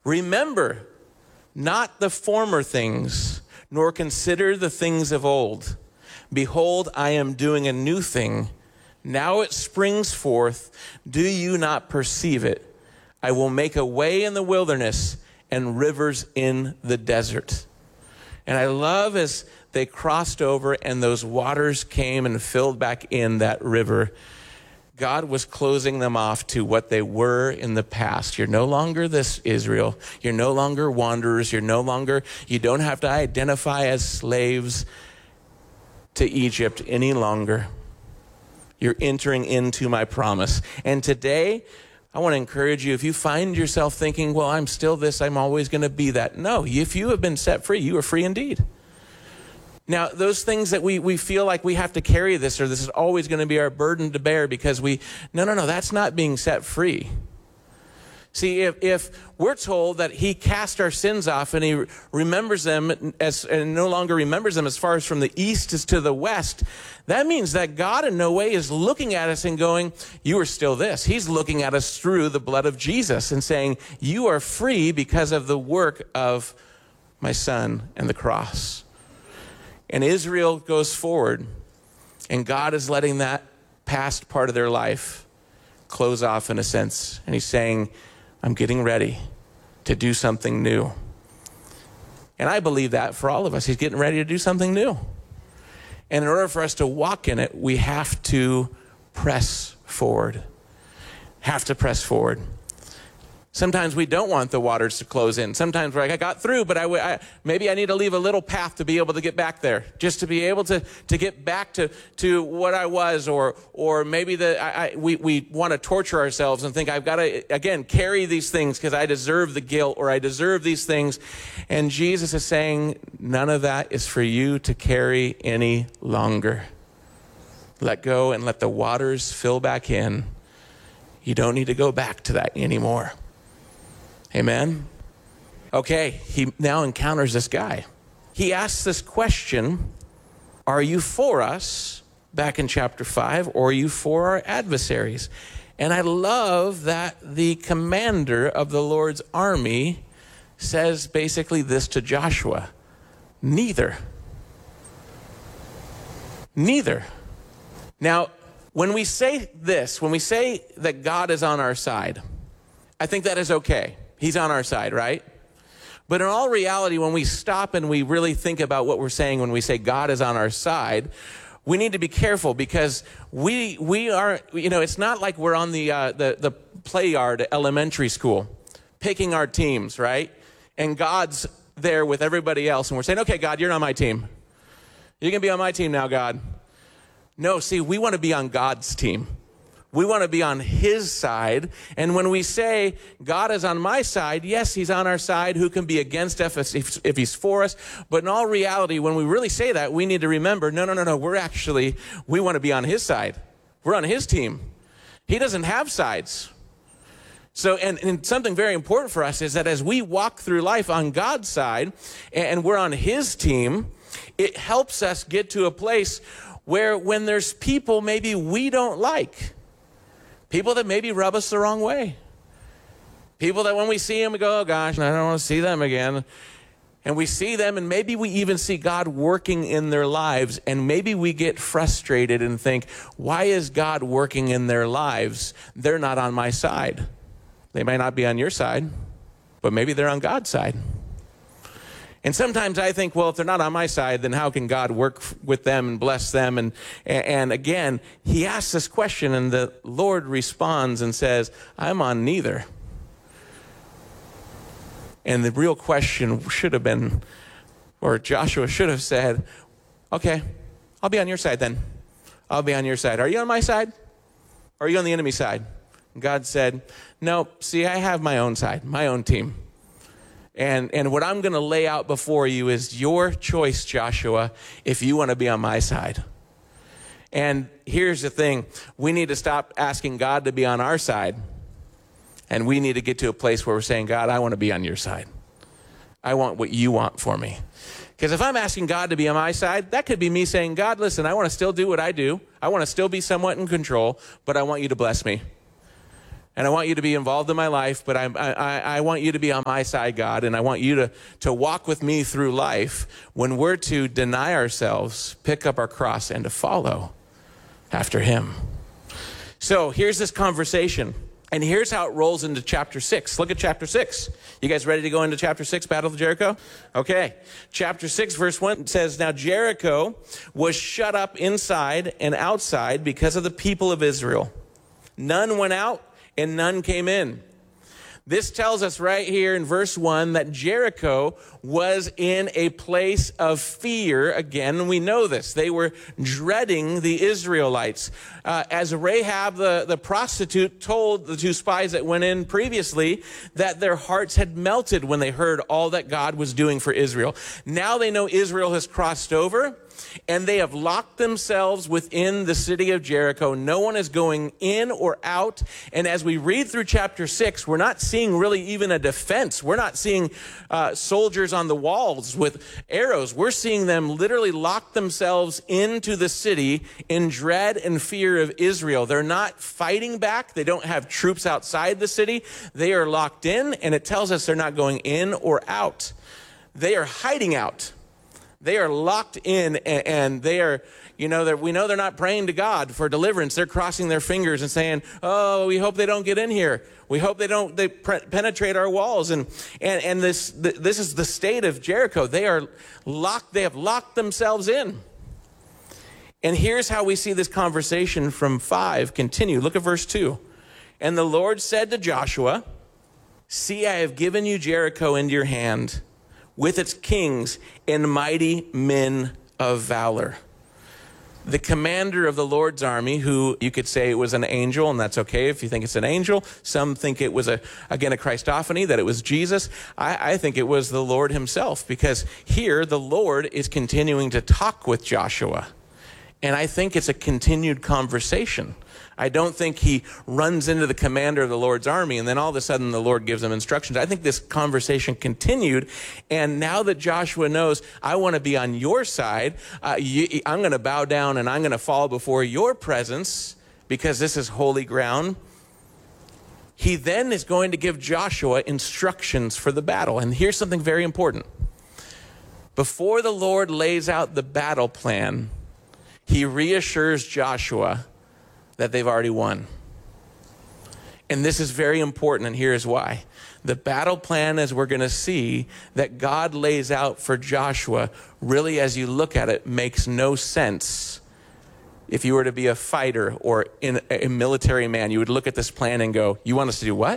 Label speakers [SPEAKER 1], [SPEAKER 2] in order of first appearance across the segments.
[SPEAKER 1] Remember not the former things, nor consider the things of old. Behold, I am doing a new thing. Now it springs forth. Do you not perceive it? I will make a way in the wilderness and rivers in the desert. And I love as they crossed over and those waters came and filled back in that river. God was closing them off to what they were in the past. You're no longer this Israel. You're no longer wanderers. You don't have to identify as slaves to Egypt any longer. You're entering into my promise. And today, I want to encourage you, if you find yourself thinking, well, I'm still this, I'm always going to be that. No, if you have been set free, you are free indeed. Now, those things that we feel like we have to carry this, or this is always going to be our burden to bear because no, that's not being set free. See, if we're told that he cast our sins off and he remembers them and no longer remembers them as far as from the east as to the west, that means that God in no way is looking at us and going, you are still this. He's looking at us through the blood of Jesus and saying, you are free because of the work of my son and the cross. And Israel goes forward, and God is letting that past part of their life close off in a sense. And he's saying, I'm getting ready to do something new. And I believe that for all of us. He's getting ready to do something new. And in order for us to walk in it, we have to press forward. Have to press forward. Sometimes we don't want the waters to close in. Sometimes we're like, I got through, but maybe I need to leave a little path to be able to get back there, just to be able to get back to what I was, or maybe we want to torture ourselves and think I've got to, again, carry these things because I deserve the guilt or I deserve these things. And Jesus is saying, none of that is for you to carry any longer. Let go and let the waters fill back in. You don't need to go back to that anymore. Amen? Okay, he now encounters this guy. He asks this question, are you for us, back in chapter 5, or are you for our adversaries? And I love that the commander of the Lord's army says basically this to Joshua, neither. Neither. Now, when we say this, when we say that God is on our side, I think that is okay. He's on our side, right? But in all reality, when we stop and we really think about what we're saying when we say God is on our side, we need to be careful because we are, it's not like we're on the play yard at elementary school picking our teams, right? And God's there with everybody else and we're saying, okay, God, you're on my team. You can be on my team now, God. No, see, we want to be on God's team. We want to be on his side. And when we say God is on my side, yes, he's on our side. Who can be against us if he's for us? But in all reality, when we really say that, we need to remember, no. We want to be on his side. We're on his team. He doesn't have sides. So, and something very important for us is that as we walk through life on God's side and we're on his team, it helps us get to a place where when there's people maybe we don't like, people that maybe rub us the wrong way. People that when we see them, we go, oh gosh, I don't want to see them again. And we see them and maybe we even see God working in their lives and maybe we get frustrated and think, why is God working in their lives? They're not on my side. They might not be on your side, but maybe they're on God's side. And sometimes I think, well, if they're not on my side, then how can God work with them and bless them? And again, he asks this question and the Lord responds and says, I'm on neither. And the real question should have been, or Joshua should have said, okay, I'll be on your side then. I'll be on your side. Are you on my side? Or are you on the enemy side? And God said, no, see, I have my own side, my own team. And what I'm going to lay out before you is your choice, Joshua, if you want to be on my side. And here's the thing. We need to stop asking God to be on our side. And we need to get to a place where we're saying, God, I want to be on your side. I want what you want for me. Because if I'm asking God to be on my side, that could be me saying, God, listen, I want to still do what I do. I want to still be somewhat in control, but I want you to bless me. And I want you to be involved in my life, but I want you to be on my side, God, and I want you to walk with me through life when we're to deny ourselves, pick up our cross, and to follow after him. So here's this conversation, and here's how it rolls into chapter 6. Look at chapter 6. You guys ready to go into chapter 6, Battle of Jericho? Okay. Chapter 6, verse 1 says, "Now Jericho was shut up inside and outside because of the people of Israel. None went out, and none came in." This tells us right here in verse 1 that Jericho was in a place of fear. Again, we know this. They were dreading the Israelites. As Rahab, the prostitute, told the two spies that went in previously that their hearts had melted when they heard all that God was doing for Israel. Now they know Israel has crossed over, and they have locked themselves within the city of Jericho. No one is going in or out. And as we read through chapter 6, we're not seeing really even a defense. We're not seeing soldiers on the walls with arrows. We're seeing them literally lock themselves into the city in dread and fear of Israel. They're not fighting back. They don't have troops outside the city. They are locked in, and it tells us they're not going in or out. They are hiding out. They are locked in, and they are, we know they're not praying to God for deliverance. They're crossing their fingers and saying, "Oh, we hope they don't get in here. We hope they penetrate our walls." And this is the state of Jericho. They are locked. They have locked themselves in. And here's how we see this conversation from 5 continue. Look at verse 2. "And the Lord said to Joshua, 'See, I have given you Jericho into your hand, with its kings and mighty men of valor.'" The commander of the Lord's army, who you could say was an angel, and that's okay if you think it's an angel. Some think it was, a Christophany, that it was Jesus. I think it was the Lord himself, because here the Lord is continuing to talk with Joshua. And I think it's a continued conversation. I don't think he runs into the commander of the Lord's army and then all of a sudden the Lord gives him instructions. I think this conversation continued. And now that Joshua knows, I want to be on your side, I'm going to bow down and I'm going to fall before your presence because this is holy ground. He then is going to give Joshua instructions for the battle. And here's something very important. Before the Lord lays out the battle plan, he reassures Joshua that they've already won. And this is very important, and here's why. The battle plan, as we're going to see, that God lays out for Joshua, really, as you look at it, makes no sense. If you were to be a fighter or a military man, you would look at this plan and go, "You want us to do what?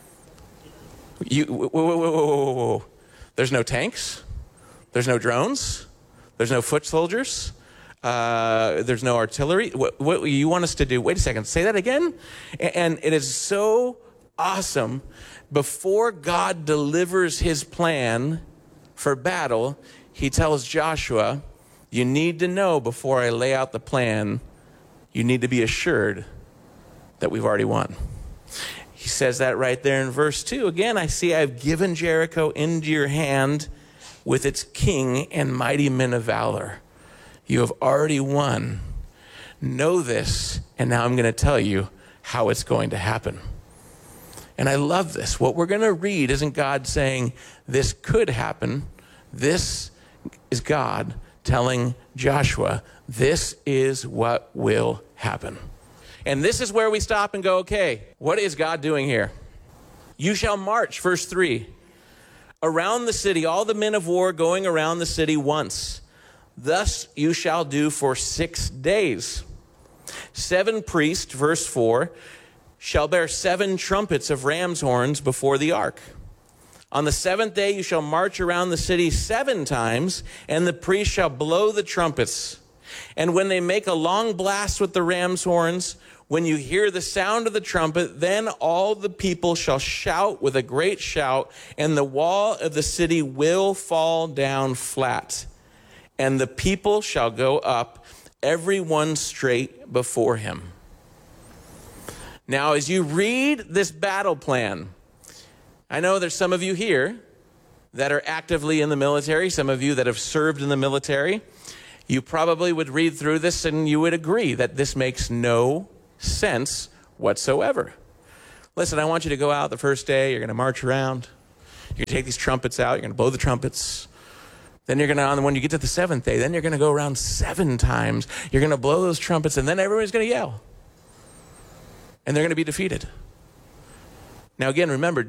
[SPEAKER 1] Whoa. There's no tanks. There's no drones. There's no foot soldiers. There's no artillery. What you want us to do?" Wait a second, say that again? And it is so awesome. Before God delivers his plan for battle, he tells Joshua, "You need to know before I lay out the plan, you need to be assured that we've already won." He says that right there in verse 2. "Again, I see I've given Jericho into your hand with its king and mighty men of valor. You have already won. Know this, and now I'm going to tell you how it's going to happen." And I love this. What we're going to read isn't God saying this could happen. This is God telling Joshua, this is what will happen. And this is where we stop and go, okay, what is God doing here? "You shall march," verse 3, "around the city, all the men of war going around the city once. Thus you shall do for 6 days. 7 priests," verse 4, "shall bear 7 trumpets of ram's horns before the ark. On the 7th day you shall march around the city 7 times, and the priests shall blow the trumpets. And when they make a long blast with the ram's horns, when you hear the sound of the trumpet, then all the people shall shout with a great shout, and the wall of the city will fall down flat. And the people shall go up, every one straight before him." Now, as you read this battle plan, I know there's some of you here that are actively in the military, some of you that have served in the military. You probably would read through this and you would agree that this makes no sense whatsoever. Listen, I want you to go out the first day. You're going to march around. You're going to take these trumpets out. You're going to blow the trumpets. Then you're going to, when you get to the seventh day, then you're going to go around 7 times. You're going to blow those trumpets, and then everybody's going to yell. And they're going to be defeated. Now, again, remember,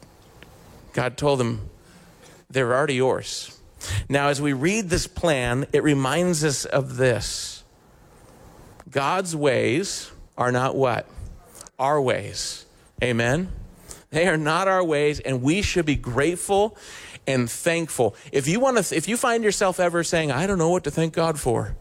[SPEAKER 1] God told them they're already yours. Now, as we read this plan, it reminds us of this. God's ways are not what? Our ways. Amen? They are not our ways, and we should be grateful and thankful. If you find yourself ever saying, I don't know what to thank God for.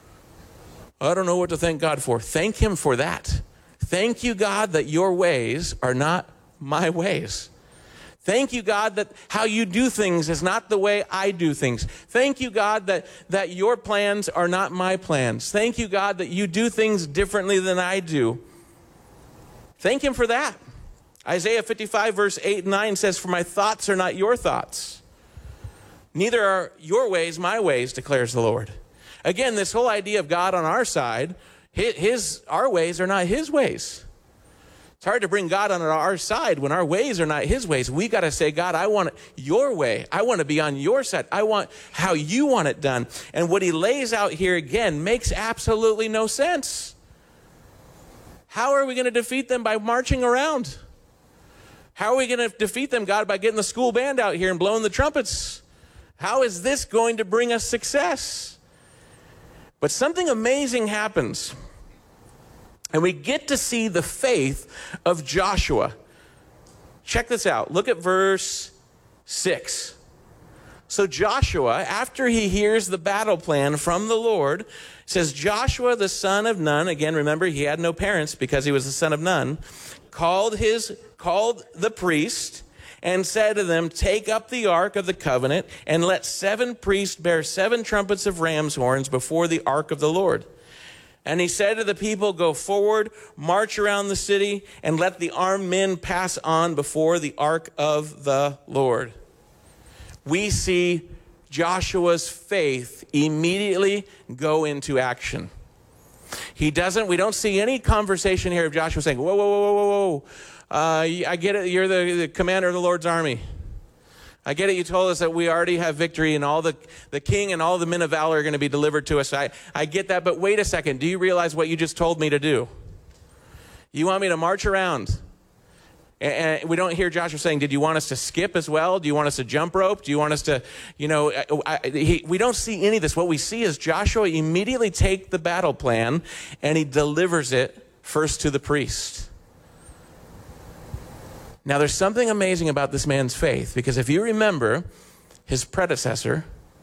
[SPEAKER 1] I don't know what to thank God for. Thank him for that. Thank you, God, that your ways are not my ways. Thank you, God, that how you do things is not the way I do things. Thank you, God, that your plans are not my plans. Thank you, God, that you do things differently than I do. Thank him for that. Isaiah 55, verse 8 and 9 says, for my thoughts are not your thoughts. Neither are your ways my ways, declares the Lord. Again, this whole idea of God on our side, our ways are not his ways. It's hard to bring God on our side when our ways are not his ways. We got to say, God, I want it your way. I want to be on your side. I want how you want it done. And what he lays out here again makes absolutely no sense. How are we going to defeat them? By marching around. How are we going to defeat them, God, by getting the school band out here and blowing the trumpets? How is this going to bring us success? But something amazing happens. And we get to see the faith of Joshua. Check this out. Look at verse 6. So Joshua, after he hears the battle plan from the Lord, says, Joshua, the son of Nun, again, remember, he had no parents because he was the son of Nun, called the priest and said to them, take up the ark of the covenant and let 7 priests bear 7 trumpets of ram's horns before the ark of the Lord. And he said to the people, go forward, march around the city, and let the armed men pass on before the ark of the Lord. We see Joshua's faith immediately go into action. We don't see any conversation here of Joshua saying, whoa, whoa, whoa, whoa, whoa. I get it, you're the commander of the Lord's army. I get it, you told us that we already have victory and all the king and all the men of valor are going to be delivered to us. I get that, but wait a second. Do you realize what you just told me to do? You want me to march around? And we don't hear Joshua saying, did you want us to skip as well? Do you want us to jump rope? Do you want us to, we don't see any of this. What we see is Joshua immediately take the battle plan and he delivers it first to the priest. Now, there's something amazing about this man's faith, because if you remember his predecessor,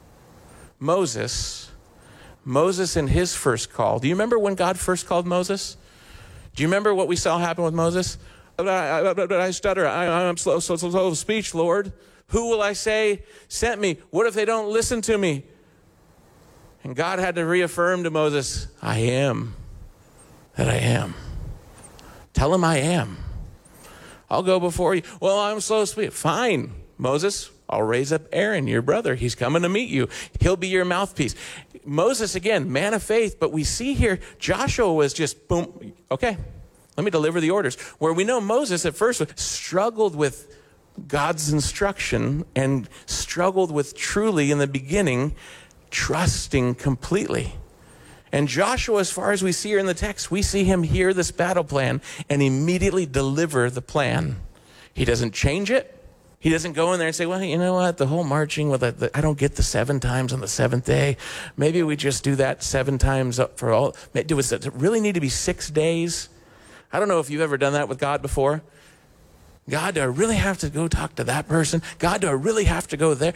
[SPEAKER 1] Moses in his first call, do you remember when God first called Moses? Do you remember what we saw happen with Moses? I stutter. I'm slow of speech, Lord. Who will I say sent me? What if they don't listen to me? And God had to reaffirm to Moses, I am that I am. Tell him I am. I'll go before you. Well, I'm slow of speech. Fine, Moses. I'll raise up Aaron, your brother. He's coming to meet you. He'll be your mouthpiece. Moses, again, man of faith. But we see here, Joshua was just, boom, okay, let me deliver the orders. Where we know Moses at first struggled with God's instruction and struggled with truly, in the beginning, trusting completely. And Joshua, as far as we see here in the text, we see him hear this battle plan and immediately deliver the plan. He doesn't change it. He doesn't go in there and say, well, you know what, the whole marching with I don't get the 7 times on the 7th day. Maybe we just do that 7 times up for all. Does it really need to be 6 days? I don't know if you've ever done that with God before. God, do I really have to go talk to that person? God, do I really have to go there?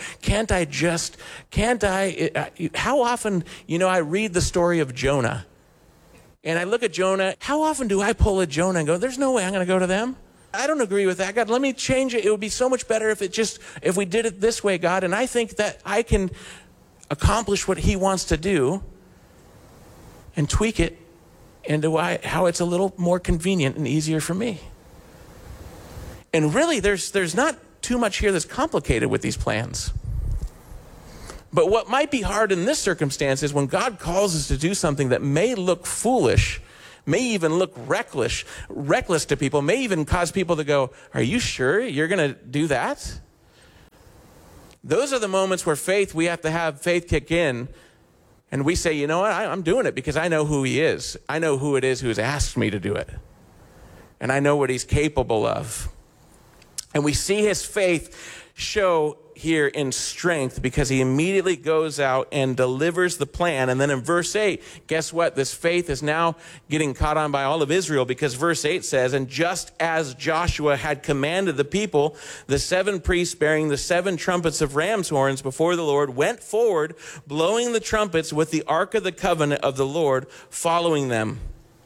[SPEAKER 1] How often, I read the story of Jonah and I look at Jonah. How often do I pull a Jonah and go, there's no way I'm going to go to them? I don't agree with that. God, let me change it. It would be so much better if we did it this way, God. And I think that I can accomplish what he wants to do and tweak it into how it's a little more convenient and easier for me. And really, there's not too much here that's complicated with these plans. But what might be hard in this circumstance is when God calls us to do something that may look foolish, may even look reckless to people, may even cause people to go, are you sure you're going to do that? Those are the moments where we have to have faith kick in, and we say, you know what, I'm doing it because I know who he is. I know who it is who has asked me to do it. And I know what he's capable of. And we see his faith show here in strength because he immediately goes out and delivers the plan. And then in verse 8, guess what? This faith is now getting caught on by all of Israel, because verse 8 says, and just as Joshua had commanded the people, the 7 priests bearing the 7 trumpets of ram's horns before the Lord went forward, blowing the trumpets with the ark of the covenant of the Lord following them.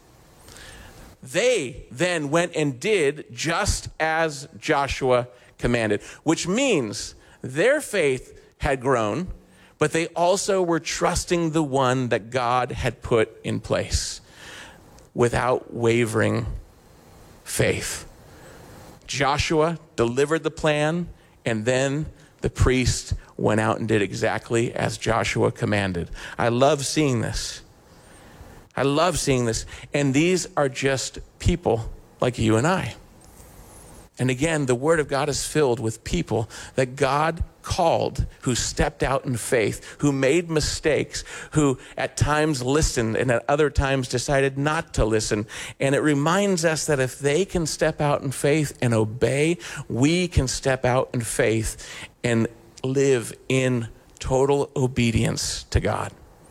[SPEAKER 1] They then went and did just as Joshua commanded, which means their faith had grown, but they also were trusting the one that God had put in place without wavering faith. Joshua delivered the plan, and then the priest went out and did exactly as Joshua commanded. I love seeing this. I love seeing this. And these are just people like you and I. And again, the Word of God is filled with people that God called, who stepped out in faith, who made mistakes, who at times listened and at other times decided not to listen. And it reminds us that if they can step out in faith and obey, we can step out in faith and live in total obedience to God.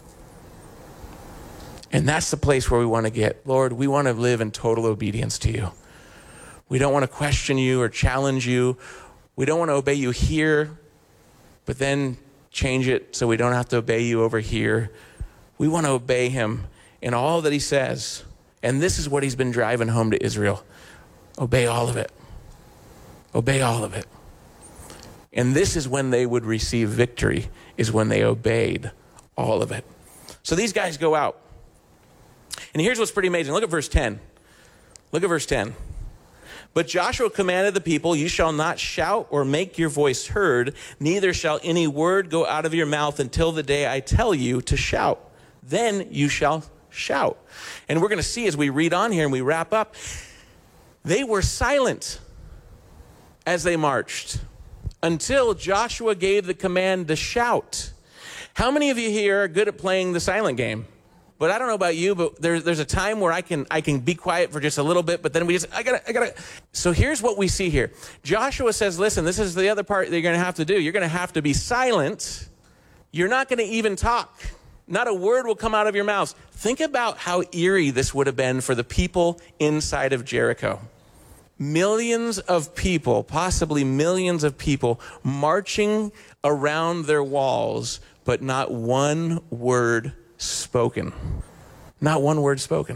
[SPEAKER 1] And that's the place where we want to get. Lord, we want to live in total obedience to you. We don't want to question you or challenge you. We don't want to obey you here, but then change it so we don't have to obey you over here. We want to obey him in all that he says. And this is what he's been driving home to Israel. Obey all of it. Obey all of it. And this is when they would receive victory, is when they obeyed all of it. So these guys go out. And here's what's pretty amazing. Look at verse 10. Look at verse 10. But Joshua commanded the people, you shall not shout or make your voice heard, neither shall any word go out of your mouth until the day I tell you to shout. Then you shall shout. And we're going to see as we read on here and we wrap up, they were silent as they marched until Joshua gave the command to shout. How many of you here are good at playing the silent game? But I don't know about you, but there's a time where I can be quiet for just a little bit, but then I gotta. So here's what we see here. Joshua says, listen, this is the other part that you're going to have to do. You're going to have to be silent. You're not going to even talk. Not a word will come out of your mouths. Think about how eerie this would have been for the people inside of Jericho. Millions of people, possibly millions of people, marching around their walls, but not one word spoken. Not one word spoken.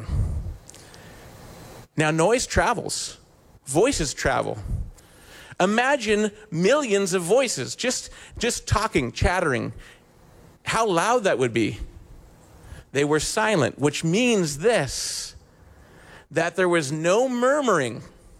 [SPEAKER 1] Now, noise travels. Voices travel. Imagine millions of voices just talking, chattering. How loud that would be. They were silent, which means this, that there was no murmuring.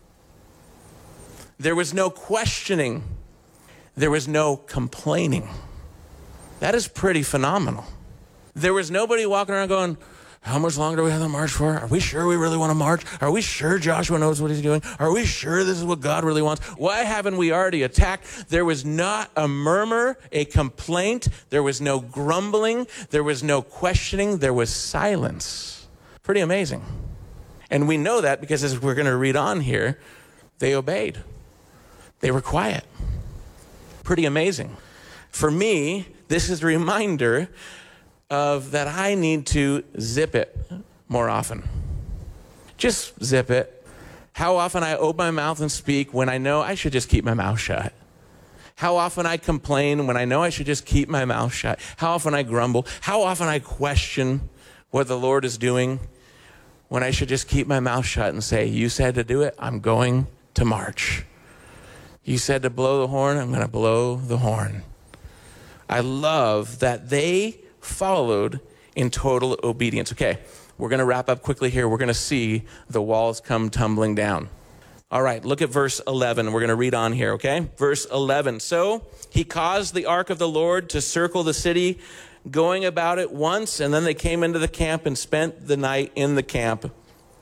[SPEAKER 1] There was no questioning. There was no complaining. That is pretty phenomenal. There was nobody walking around going, how much longer do we have to march for? Are we sure we really want to march? Are we sure Joshua knows what he's doing? Are we sure this is what God really wants? Why haven't we already attacked? There was not a murmur, a complaint. There was no grumbling. There was no questioning. There was silence. Pretty amazing. And we know that because as we're going to read on here, they obeyed. They were quiet. Pretty amazing. For me, this is a reminder of that I need to zip it more often. Just zip it. How often I open my mouth and speak when I know I should just keep my mouth shut. How often I complain when I know I should just keep my mouth shut. How often I grumble. How often I question what the Lord is doing when I should just keep my mouth shut and say, you said to do it, I'm going to march. You said to blow the horn, I'm going to blow the horn. I love that they followed in total obedience. Okay, we're going to wrap up quickly here. We're going to see the walls come tumbling down. All right, look at verse 11. We're going to read on here, okay? Verse 11. So he caused the ark of the Lord to circle the city, going about it once, and then they came into the camp and spent the night in the camp.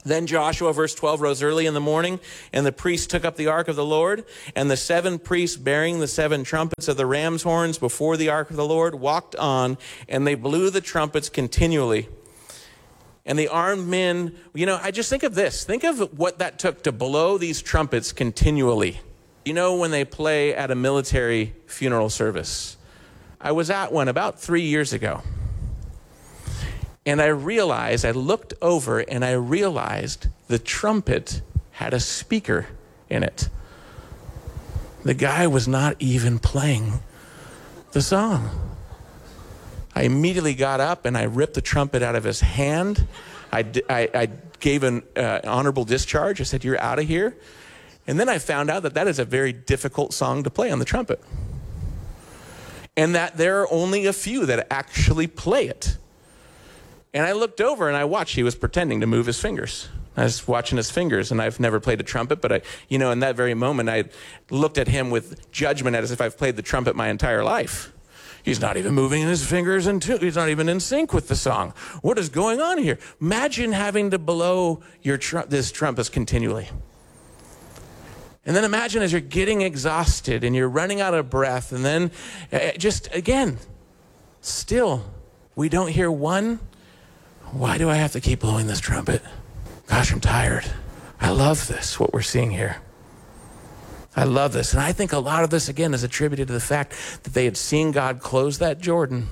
[SPEAKER 1] Then Joshua, verse 12, rose early in the morning, and the priests took up the ark of the Lord, and the 7 priests bearing the 7 trumpets of the ram's horns before the ark of the Lord walked on, and they blew the trumpets continually. And the armed men, I just think of this. Think of what that took to blow these trumpets continually. When they play at a military funeral service. I was at one about 3 years ago. And I looked over and I realized the trumpet had a speaker in it. The guy was not even playing the song. I immediately got up and I ripped the trumpet out of his hand. I gave an honorable discharge. I said, "You're out of here." And then I found out that is a very difficult song to play on the trumpet. And that there are only a few that actually play it. And I looked over and I watched. He was pretending to move his fingers. I was watching his fingers, and I've never played a trumpet, but in that very moment, I looked at him with judgment as if I've played the trumpet my entire life. He's not even moving his fingers, he's not even in sync with the song. What is going on here? Imagine having to blow this trumpet continually. And then imagine as you're getting exhausted and you're running out of breath, and then still, we don't hear one. Why do I have to keep blowing this trumpet? Gosh, I'm tired. I love this, what we're seeing here. I love this. And I think a lot of this, again, is attributed to the fact that they had seen God close that Jordan.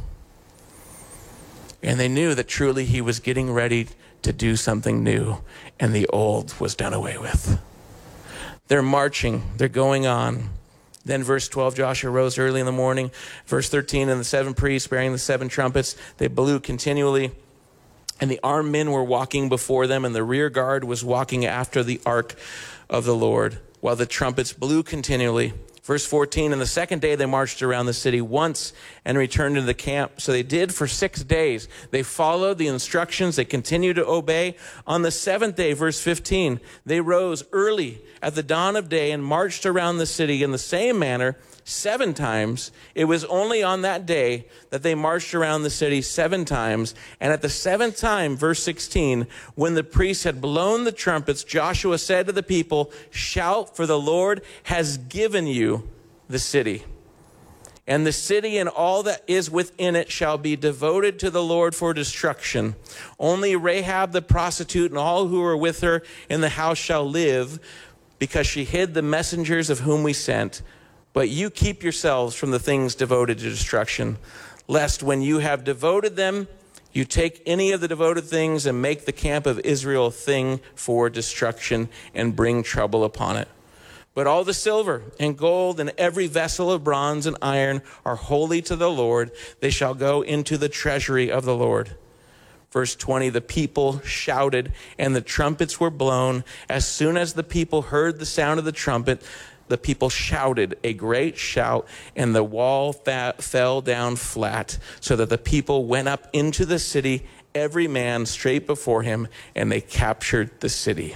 [SPEAKER 1] And they knew that truly he was getting ready to do something new, and the old was done away with. They're marching. They're going on. Then verse 12, Joshua rose early in the morning. Verse 13, and the 7 priests bearing the 7 trumpets, they blew continually. And the armed men were walking before them, and the rear guard was walking after the ark of the Lord, while the trumpets blew continually. Verse 14, and the second day they marched around the city once and returned to the camp. So they did for 6 days. They followed the instructions. They continued to obey. On the 7th day, verse 15, they rose early at the dawn of day and marched around the city in the same manner 7 times. It was only on that day that they marched around the city 7 times. And at the 7th time, verse 16, when the priests had blown the trumpets, Joshua said to the people, "Shout, for the Lord has given you the city. And the city and all that is within it shall be devoted to the Lord for destruction. Only Rahab the prostitute and all who are with her in the house shall live, because she hid the messengers of whom we sent. But you keep yourselves from the things devoted to destruction, lest when you have devoted them, you take any of the devoted things and make the camp of Israel a thing for destruction and bring trouble upon it. But all the silver and gold and every vessel of bronze and iron are holy to the Lord. They shall go into the treasury of the Lord." Verse 20, the people shouted and the trumpets were blown. As soon as the people heard the sound of the trumpet, the people shouted a great shout, and the wall fell down flat, so that the people went up into the city, every man straight before him, and they captured the city.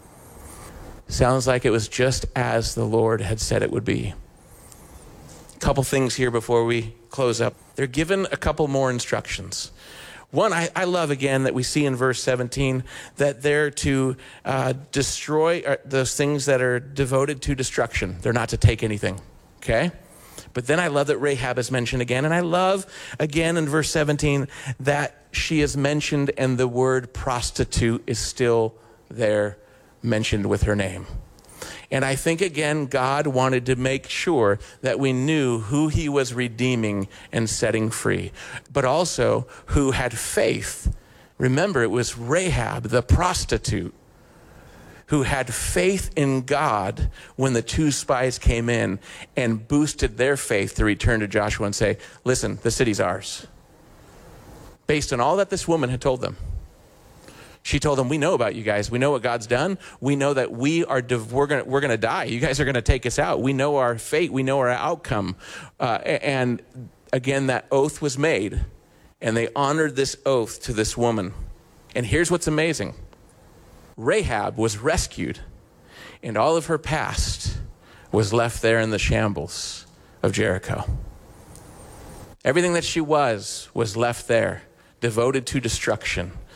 [SPEAKER 1] Sounds like it was just as the Lord had said it would be. A couple things here before we close up. They're given a couple more instructions. One, I love, again, that we see in verse 17 that they're to destroy those things that are devoted to destruction. They're not to take anything, okay? But then I love that Rahab is mentioned again. And I love, again, in verse 17, that she is mentioned and the word prostitute is still there mentioned with her name. And I think, again, God wanted to make sure that we knew who he was redeeming and setting free, but also who had faith. Remember, it was Rahab, the prostitute, who had faith in God when the 2 spies came in and boosted their faith to return to Joshua and say, "Listen, the city's ours." Based on all that this woman had told them. She told them, "We know about you guys. We know what God's done. We know that we're going to die. You guys are going to take us out. We know our fate. We know our outcome." And again, that oath was made, and they honored this oath to this woman. And here's what's amazing. Rahab was rescued, and all of her past was left there in the shambles of Jericho. Everything that she was left there, devoted to destruction.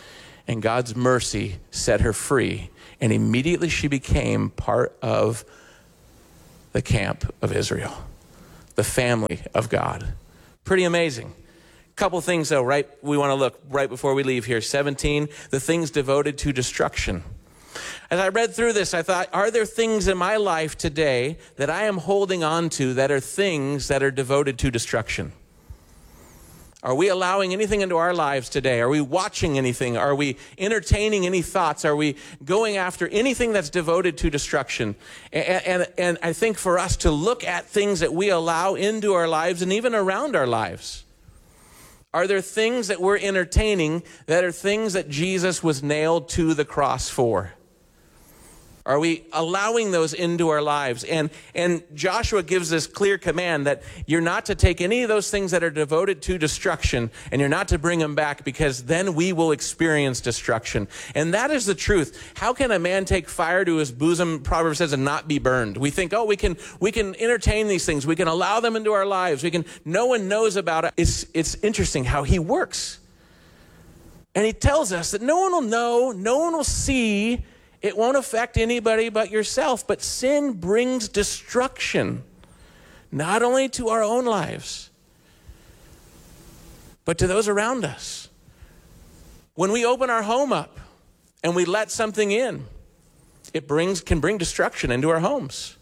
[SPEAKER 1] and God's mercy set her free. And immediately she became part of the camp of Israel, the family of God. Pretty amazing. Couple things, though, right? We want to look right before we leave here. 17, the things devoted to destruction. As I read through this, I thought, are there things in my life today that I am holding on to that are things that are devoted to destruction? Are we allowing anything into our lives today? Are we watching anything? Are we entertaining any thoughts? Are we going after anything that's devoted to destruction? And I think for us to look at things that we allow into our lives and even around our lives. Are there things that we're entertaining that are things that Jesus was nailed to the cross for? Are we allowing those into our lives? And Joshua gives this clear command that you're not to take any of those things that are devoted to destruction, and you're not to bring them back, because then we will experience destruction. And that is the truth. How can a man take fire to his bosom, Proverbs says, and not be burned? We think, oh, we can entertain these things. We can allow them into our lives. No one knows about it. It's interesting how he works. And he tells us that no one will know, no one will see. It won't affect anybody but yourself. But sin brings destruction, not only to our own lives, but to those around us. When we open our home up and we let something in, it can bring destruction into our homes.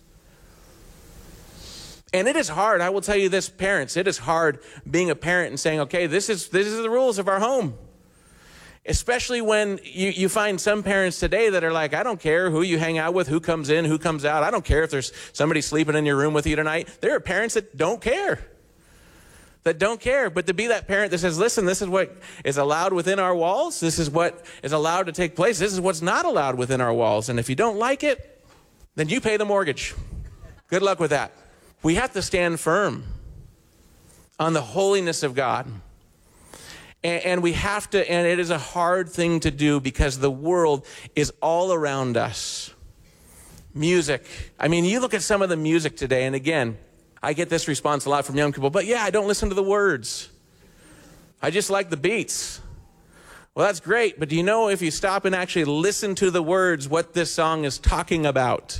[SPEAKER 1] And it is hard. I will tell you this, parents, it is hard being a parent and saying, okay, this is the rules of our home. Especially when you find some parents today that are like, I don't care who you hang out with, who comes in, who comes out. I don't care if there's somebody sleeping in your room with you tonight. There are parents that don't care. But to be that parent that says, listen, this is what is allowed within our walls. This is what is allowed to take place. This is what's not allowed within our walls. And if you don't like it, then you pay the mortgage. Good luck with that. We have to stand firm on the holiness of God. And we have to, and it is a hard thing to do because the world is all around us. Music. I mean, you look at some of the music today, and again, I get this response a lot from young people, but yeah, I don't listen to the words. I just like the beats. Well, that's great, but do you know if you stop and actually listen to the words, what this song is talking about?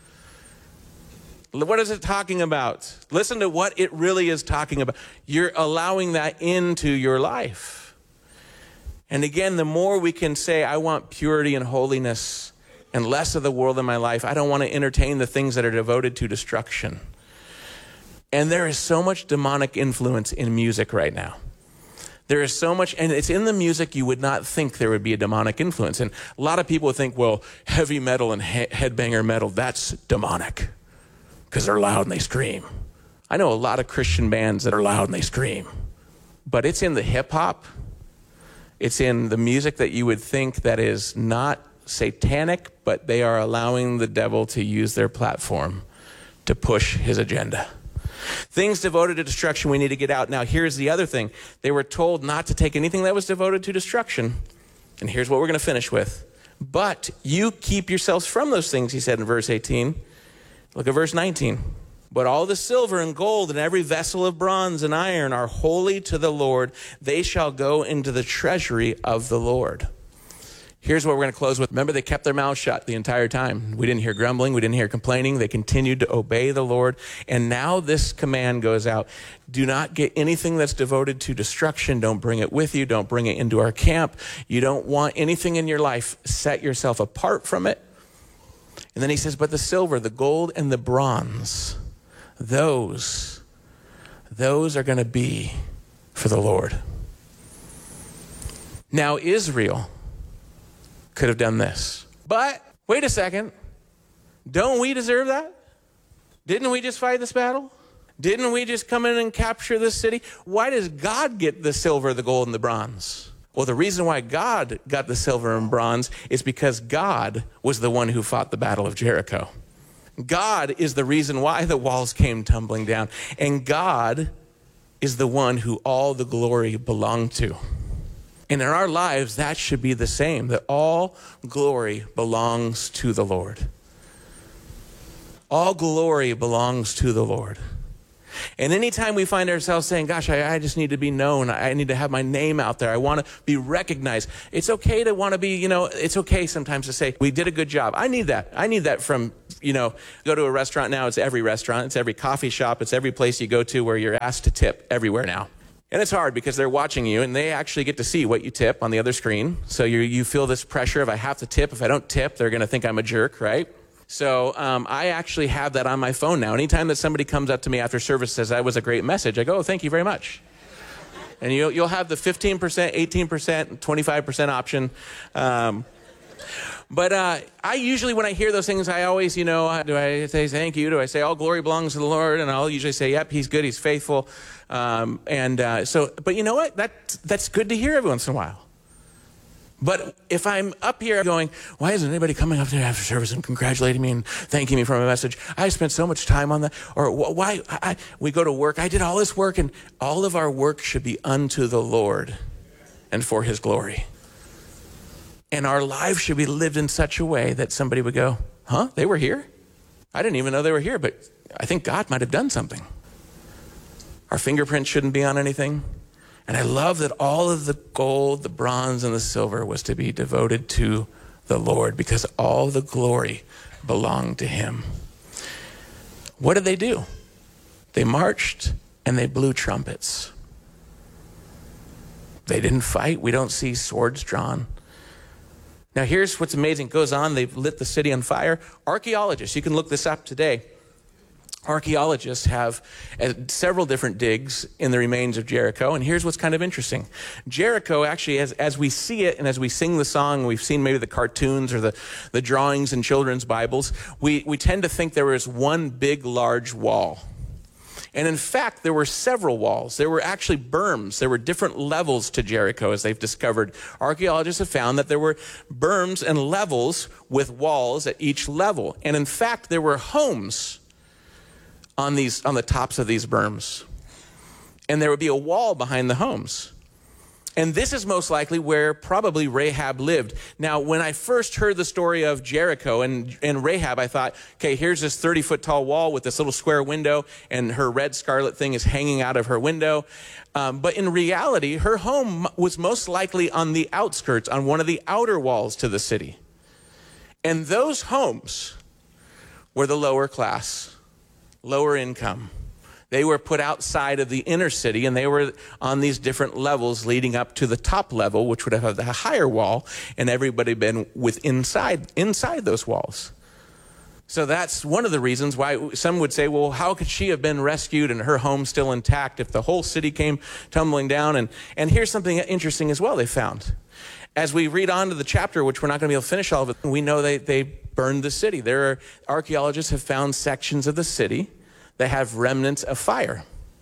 [SPEAKER 1] What is it talking about? Listen to what it really is talking about. You're allowing that into your life. And again, the more we can say, I want purity and holiness and less of the world in my life. I don't want to entertain the things that are devoted to destruction. And there is so much demonic influence in music right now. There is so much, and it's in the music you would not think there would be a demonic influence. And a lot of people think, well, heavy metal and headbanger metal, that's demonic. Because they're loud and they scream. I know a lot of Christian bands that are loud and they scream. But it's in the hip hop. It's in the music that you would think that is not satanic, but they are allowing the devil to use their platform to push his agenda. Things devoted to destruction we need to get out. Now, here's the other thing. They were told not to take anything that was devoted to destruction. And here's what we're going to finish with. But you keep yourselves from those things, he said in verse 18. Look at verse 19. But all the silver and gold and every vessel of bronze and iron are holy to the Lord. They shall go into the treasury of the Lord. Here's what we're going to close with. Remember, they kept their mouths shut the entire time. We didn't hear grumbling. We didn't hear complaining. They continued to obey the Lord. And now this command goes out. Do not get anything that's devoted to destruction. Don't bring it with you. Don't bring it into our camp. You don't want anything in your life. Set yourself apart from it. And then he says, but the silver, the gold, and the bronze, those are going to be for the Lord. Now, Israel could have done this. But, wait a second. Don't we deserve that? Didn't we just fight this battle? Didn't we just come in and capture this city? Why does God get the silver, the gold, and the bronze? Well, the reason why God got the silver and bronze is because God was the one who fought the Battle of Jericho. God is the reason why the walls came tumbling down. And God is the one who all the glory belonged to. And in our lives, that should be the same, that all glory belongs to the Lord. All glory belongs to the Lord. And anytime we find ourselves saying, gosh, I just need to be known. I need to have my name out there. I want to be recognized. It's okay to want to be, it's okay sometimes to say, we did a good job. I need that. I need that from, go to a restaurant now. It's every restaurant. It's every coffee shop. It's every place you go to where you're asked to tip everywhere now. And it's hard because they're watching you and they actually get to see what you tip on the other screen. So you feel this pressure of I have to tip. If I don't tip, they're going to think I'm a jerk, right? So I actually have that on my phone now. Anytime that somebody comes up to me after service and says, that was a great message, I go, oh, thank you very much. And you'll have the 15%, 18%, 25% option. But I usually, when I hear those things, I always, do I say thank you? Do I say all glory belongs to the Lord? And I'll usually say, yep, he's good, he's faithful. But you know what? That's good to hear every once in a while. But if I'm up here going, why isn't anybody coming up to me after service and congratulating me and thanking me for my message? I spent so much time on that. Or why we go to work. I did all this work, and all of our work should be unto the Lord and for his glory. And our lives should be lived in such a way that somebody would go, huh? They were here? I didn't even know they were here, but I think God might have done something. Our fingerprints shouldn't be on anything. And I love that all of the gold, the bronze, and the silver was to be devoted to the Lord because all the glory belonged to him. What did they do? They marched and they blew trumpets. They didn't fight. We don't see swords drawn. Now here's what's amazing. It goes on. They've lit the city on fire. Archaeologists, you can look this up today. Archaeologists have several different digs in the remains of Jericho, and here's what's kind of interesting. Jericho actually, as we see it and as we sing the song, we've seen maybe the cartoons or the drawings in children's Bibles, we tend to think there was one big, large wall. And in fact, there were several walls. There were actually berms. There were different levels to Jericho, as they've discovered. Archaeologists have found that there were berms and levels with walls at each level. And in fact, there were homes on the tops of these berms. And there would be a wall behind the homes. And this is most likely where probably Rahab lived. Now, when I first heard the story of Jericho and Rahab, I thought, okay, here's this 30-foot tall wall with this little square window, and her red scarlet thing is hanging out of her window. But in reality, her home was most likely on the outskirts, on one of the outer walls to the city. And those homes were the lower class, lower income. They were put outside of the inner city, and they were on these different levels leading up to the top level, which would have a higher wall, and everybody been inside those walls. So that's one of the reasons why some would say, well, how could she have been rescued and her home still intact if the whole city came tumbling down? And here's something interesting as well they found. As we read on to the chapter, which we're not going to be able to finish all of it, we know they burned the city. Archaeologists have found sections of the city that have remnants of fire.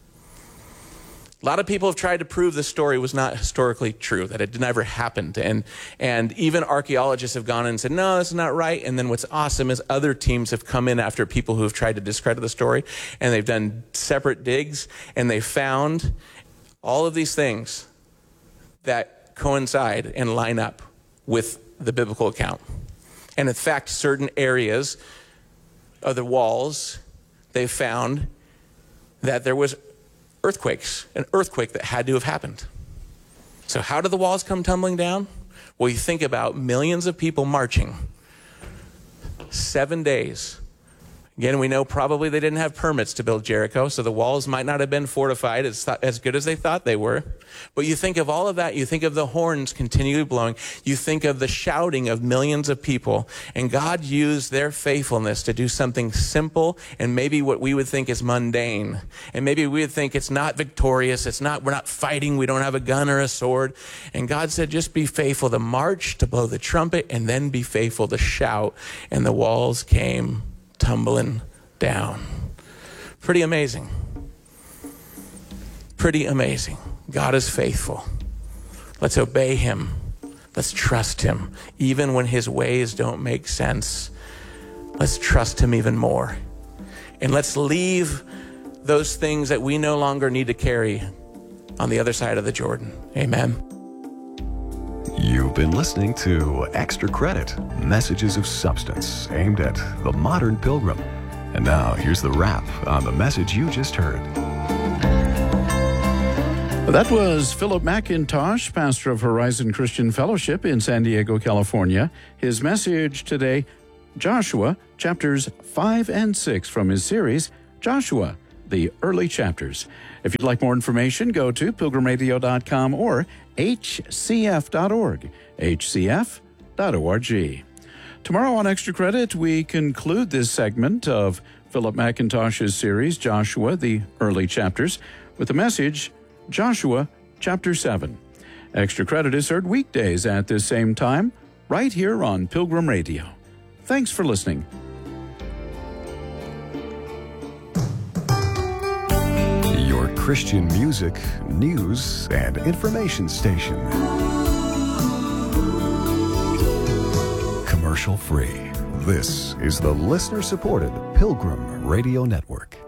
[SPEAKER 1] A lot of people have tried to prove this story was not historically true, that it never happened. And even archaeologists have gone in and said, no, that's not right. And then what's awesome is other teams have come in after people who have tried to discredit the story, and they've done separate digs, and they found all of these things that coincide and line up with the biblical account. And in fact, certain areas of the walls, they found that there was an earthquake that had to have happened. So how did the walls come tumbling down? Well, you think about millions of people marching, 7 days. Again, we know probably they didn't have permits to build Jericho, so the walls might not have been fortified as good as they thought they were. But you think of all of that, you think of the horns continually blowing, you think of the shouting of millions of people, and God used their faithfulness to do something simple and maybe what we would think is mundane. And maybe we would think it's not victorious, we're not fighting, we don't have a gun or a sword. And God said, just be faithful to march, to blow the trumpet, and then be faithful to shout. And the walls came tumbling down. Pretty amazing. Pretty amazing. God is faithful. Let's obey him. Let's trust him. Even when his ways don't make sense, let's trust him even more. And let's leave those things that we no longer need to carry on the other side of the Jordan. Amen.
[SPEAKER 2] You've been listening to Extra Credit, messages of substance aimed at the modern pilgrim. And now here's the wrap on the message you just heard.
[SPEAKER 3] That was Philip McIntosh, pastor of Horizon Christian Fellowship in San Diego, California. His message today, Joshua, chapters 5 and 6 from his series, Joshua, the Early Chapters. If you'd like more information, go to pilgrimradio.com or hcf.org, hcf.org. Tomorrow on Extra Credit, we conclude this segment of Philip McIntosh's series, Joshua, the Early Chapters, with the message, Joshua, chapter 7. Extra Credit is heard weekdays at this same time, right here on Pilgrim Radio. Thanks for listening.
[SPEAKER 2] Your Christian music, news, and information station. Commercial free. This is the listener-supported Pilgrim Radio Network.